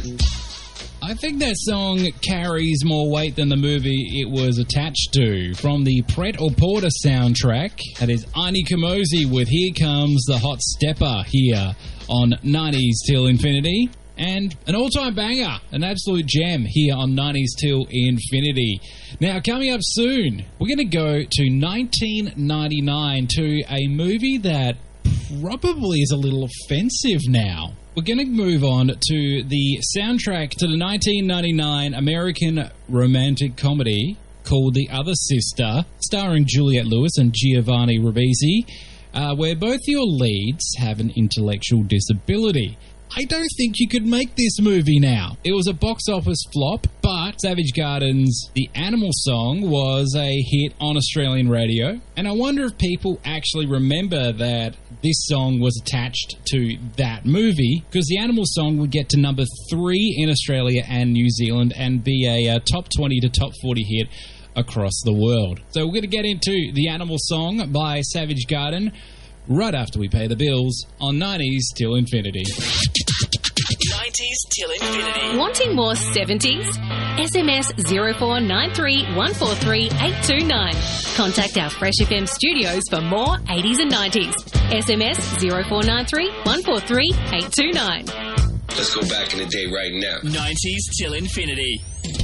I think that song carries more weight than the movie it was attached to. From the Pret or Porter soundtrack, that is Ani Kamosi with Here Comes the Hot Stepper here on 90s Till Infinity. And an all-time banger, an absolute gem here on 90s Till Infinity. Now, coming up soon, we're going to go to 1999 to a movie that probably is a little offensive now. We're going to move on to the soundtrack to the 1999 American romantic comedy called The Other Sister, starring Juliette Lewis and Giovanni Ribisi, where both your leads have an intellectual disability. I don't think you could make this movie now. It was a box office flop, but Savage Garden's The Animal Song was a hit on Australian radio. And I wonder if people actually remember that this song was attached to that movie, because The Animal Song would get to number 3 in Australia and New Zealand and be a top 20 to top 40 hit across the world. So we're going to get into The Animal Song by Savage Garden right after we pay the bills on 90s Till Infinity. 90s Till Infinity. Wanting more 70s? SMS 0493 143 829. Contact our Fresh FM studios for more 80s and 90s. SMS 0493 143 829. Let's go back in the day right now. 90s Till Infinity.